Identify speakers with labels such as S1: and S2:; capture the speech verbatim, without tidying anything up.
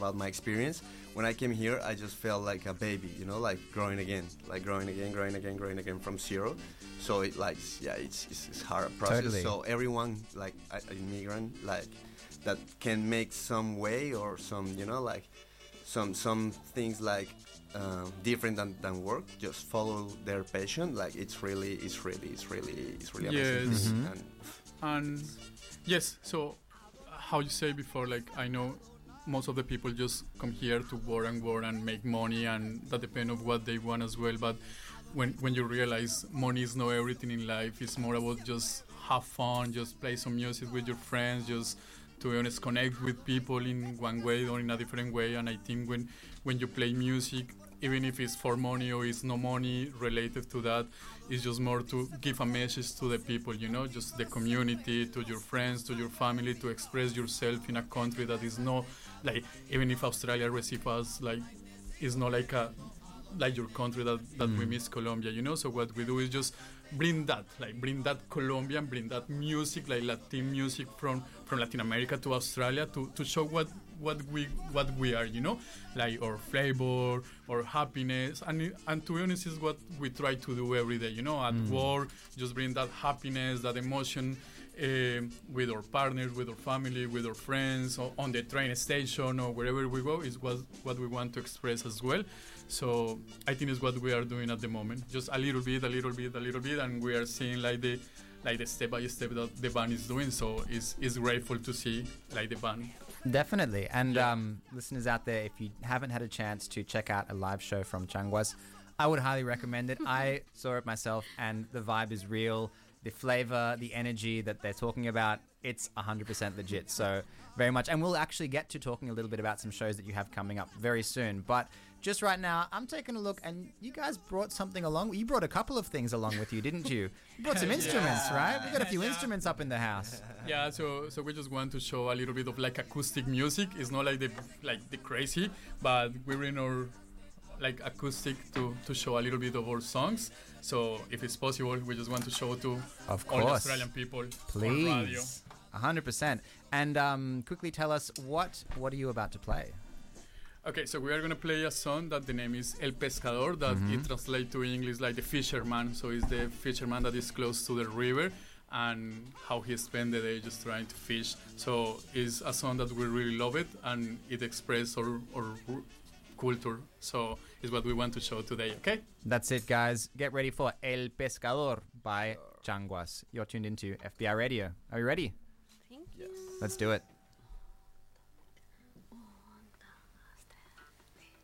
S1: about my experience. When I came here, I just felt like a baby, you know, like growing again, like growing again, growing again, growing again from zero. So it like, yeah, it's it's, it's hard process.
S2: Totally.
S1: So everyone, like an immigrant, like that can make some way or some, you know, like some some things like um, different than, than work. Just follow their passion. Like it's really, it's really, it's really, it's really amazing.
S3: Yes.
S1: thing.
S2: Mm-hmm.
S1: And
S3: And yes, so how you say before, like I know most of the people just come here to work and work and make money, and that depends on what they want as well. But when when you realize money is not everything in life, it's more about just have fun, just play some music with your friends, just to be honest, connect with people in one way or in a different way. And I think when when you play music, even if it's for money or it's no money related to that, it's just more to give a message to the people, you know, just the community, to your friends, to your family, to express yourself in a country that is not like, even if Australia receives us, like, it's not like a like your country that, that mm. we miss Colombia, you know. So what we do is just bring that, like bring that Colombian, bring that music, like Latin music from, from Latin America to Australia to, to show what what we what we are, you know, like our flavor, our happiness, and and to be honest, is what we try to do every day, you know, at mm. work, just bring that happiness, that emotion. Uh, with our partners, with our family, with our friends, or on the train station or wherever we go, is what what we want to express as well. So I think it's what we are doing at the moment, just a little bit, a little bit, a little bit, and we are seeing like the like the step by step that the band is doing. So it's it's grateful to see like the band.
S2: Definitely, and
S3: yeah.
S2: um, listeners out there, if you haven't had a chance to check out a live show from Changuas, I would highly recommend it. I saw it myself, and the vibe is real. The flavor, the energy that they're talking about, it's one hundred percent legit. So very much. And we'll actually get to talking a little bit about some shows that you have coming up very soon. But just right now, I'm taking a look, and you guys brought something along. You brought a couple of things along with you, didn't you? You brought some instruments,
S3: yeah.
S2: right? We got a few
S3: yeah.
S2: instruments up in the house.
S3: Yeah, so so we just want to show a little bit of like acoustic music. It's not like the like the crazy, but we're in our like acoustic to, to show a little bit of our songs. So if it's possible, we just want to show to
S2: of
S3: all
S2: course.
S3: Australian people.
S2: Please.
S3: On radio.
S2: one hundred percent. And um, quickly tell us, what what are you about to play?
S3: Okay, so we are going to play a song that the name is El Pescador, that
S2: Mm-hmm.
S3: it translates to English like the fisherman. So it's the fisherman that is close to the river and how he spent the day just trying to fish. So it's a song that we really love it, and it expresses our, our culture. So it's what we want to show today, okay?
S2: That's it, guys. Get ready for El Pescador by Changuas. You're tuned into F B I Radio. Are you ready?
S4: Thank you.
S2: Let's do it.